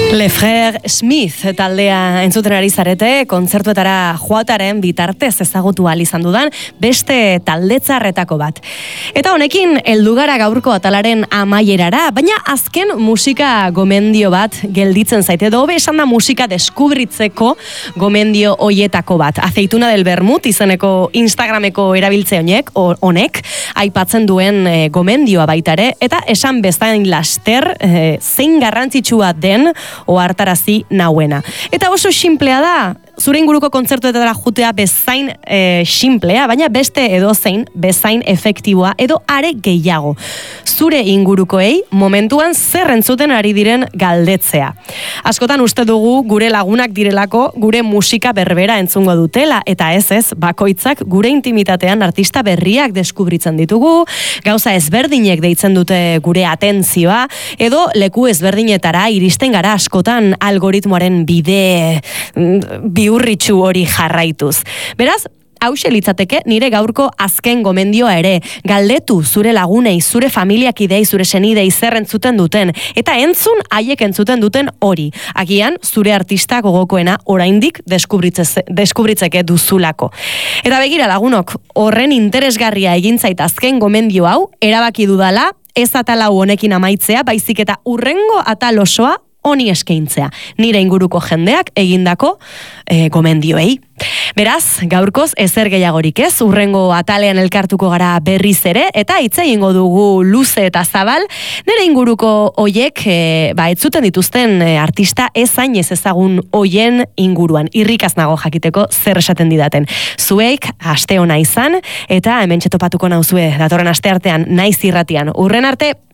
Le Frère Smith taldea entzuten ari zarete, kontzertuetara joataren bitartez ezagutu ahal izan dudan beste taldetzarretako bat. Eta honekin heldu gara gaurko atalaren amaierara, baina azken musika gomendio bat gelditzen zaite, edo hobe esan da musika deskubritzeko gomendio hoietako bat. Aceituna del Vermut izeneko Instagrameko erabiltze honek aipatzen duen gomendioa baitare, eta esan bezain laster zein garrantzitsua den ohartarazi nauena. Eta oso xinplea da, zure inguruko kontzertuetara jutea bezain xinplea, baina beste edozein bezain efektiboa edo are gehiago. Zure ingurukoei momentuan zer entzuten ari diren galdetzea. Askotan uste dugu gure lagunak direlako gure musika berbera entzungo dutela, eta ez, bakoitzak gure intimitatean artista berriak deskubritzen ditugu, gauza ezberdinek deitzen dute gure atentzioa, edo leku ezberdinetara iristen gara askotan algoritmoaren bide biurritxu hori jarraituz. Beraz, hauxe litzateke nire gaurko azken gomendioa ere, galdetu zure lagunei, zure familiakidei, zure senidei zer entzuten duten, eta entzun haiek entzuten duten hori. Agian, zure artista gogokoena oraindik deskubritzeke duzulako. Eta begira lagunok, horren interesgarria egin zait azken gomendio hau, erabaki dudala, ez atal hau honekin amaitzea, baizik eta hurrengo atal osoa honi eskaintzea, nire inguruko jendeak egindako gomendioei. Beraz, gaurkoz ezer gehiagorik ez, hurrengo atalean elkartuko gara berriz ere, eta hitz egingo dugu luze eta zabal, nire inguruko hoiek ez zuten dituzten artista ezain ez ezagun hoien inguruan. Irrikaz nago jakiteko zer esaten didaten. Zueik aste ona izan, eta hemen txetopatuko nauzue datorren asteartean naiz irratian. Urren arte!